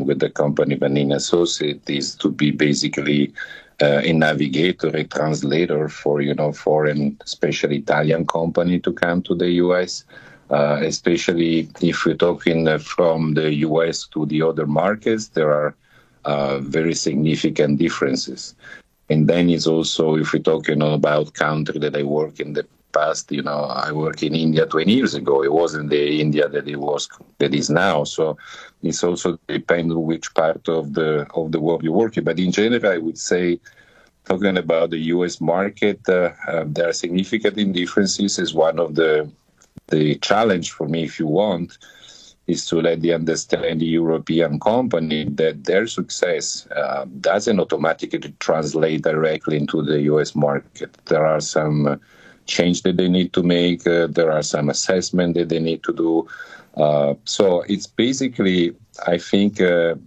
with the company Vanini Associates is to be basically a navigator, a translator for, foreign, especially Italian company to come to the U.S., especially if we're talking from the U.S. to the other markets, there are very significant differences. And then it's also, if we're talking about country that I work in the past, I worked in India 20 years ago. It wasn't the India that is now. So it's also depends on which part of the world you're working. But in general, I would say, talking about the U.S. market, there are significant differences. Is one of the challenge for me, if you want, is to let the understand the European company that their success doesn't automatically translate directly into the U.S. market. There are some change that they need to make. There are some assessment that they need to do. So it's basically, I think,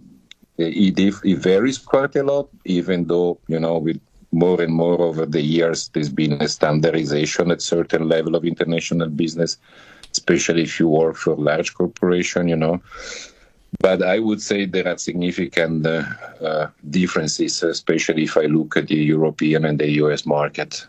it varies quite a lot, even though, with more and more over the years, there's been a standardization at certain level of international business, especially if you work for a large corporation, But I would say there are significant differences, especially if I look at the European and the U.S. market.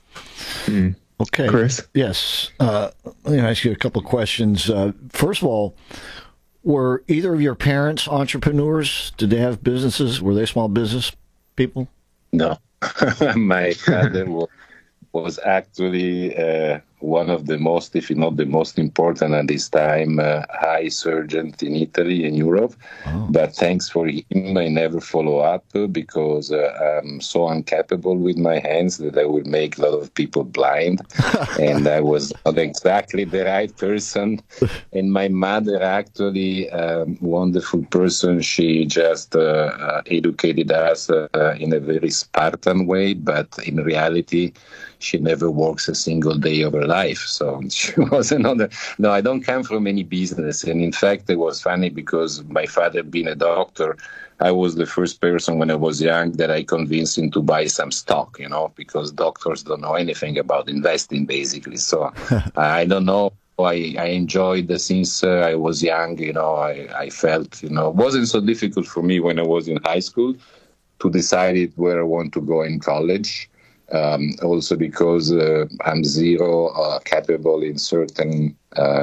Okay. Chris? Yes. Let me ask you a couple of questions. First of all, were either of your parents entrepreneurs? Did they have businesses? Were they small business people? No. My father was actually one of the most, if not the most important at this time, eye surgeon in Italy and Europe. Oh. But thanks for him, I never follow up because I'm so incapable with my hands that I would make a lot of people blind. And I was not exactly the right person. And my mother actually, wonderful person, she just educated us in a very Spartan way, but in reality, she never works a single day of her life. So she was another. No, I don't come from any business. And in fact, it was funny because my father being a doctor, I was the first person when I was young that I convinced him to buy some stock, because doctors don't know anything about investing, basically. So I don't know. I enjoyed since I was young, I felt, it wasn't so difficult for me when I was in high school to decide where I want to go in college. Also because I'm zero capable in certain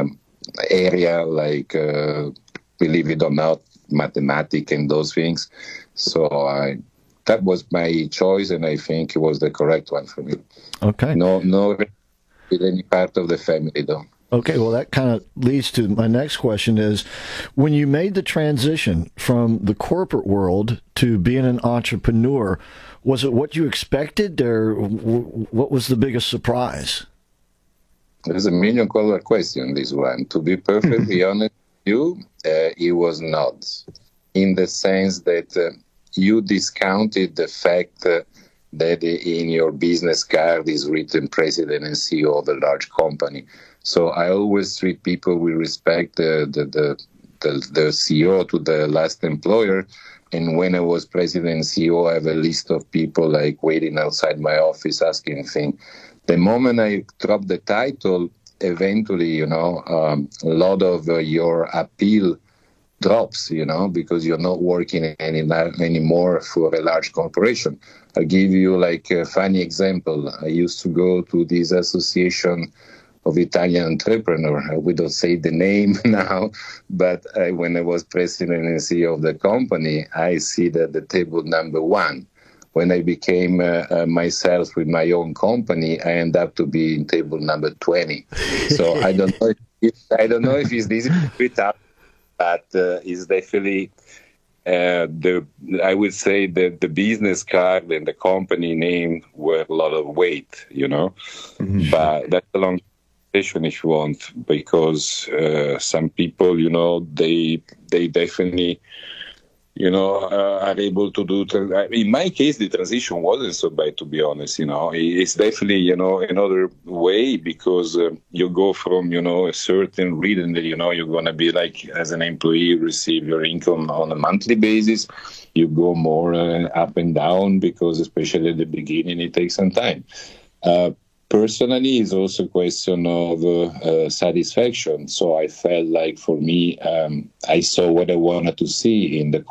area, like, believe it or not, mathematics and those things. So that was my choice, and I think it was the correct one for me. Okay. No with any part of the family, though. Okay, well, that kind of leads to my next question is, when you made the transition from the corporate world to being an entrepreneur, was it what you expected, or what was the biggest surprise? There's $1 million question, this one. To be perfectly honest with you, it was not. In the sense that you discounted the fact that in your business card is written president and CEO of a large company. So I always treat people with respect, the CEO to the last employer. And when I was president and CEO, I have a list of people like waiting outside my office asking things. The moment I dropped the title, eventually, a lot of your appeal drops, because you're not working anymore for a large corporation. I'll give you like a funny example. I used to go to this association of Italian entrepreneur. We don't say the name now, but when I was president and CEO of the company, I see that the table number 1. When I became myself with my own company, I end up to be in table number 20. So I don't know if it's easy to fit up, but it's definitely I would say that the business card and the company name were a lot of weight, Mm-hmm. But that's a long conversation if you want, because some people, they definitely, are able to do. In my case, the transition wasn't so bad, to be honest. It's definitely, another way, because you go from, a certain reading that, you're going to be like, as an employee, receive your income on a monthly basis. You go more up and down, because especially at the beginning, it takes some time. Personally, it's also a question of satisfaction. So I felt like, for me, I saw what I wanted to see in the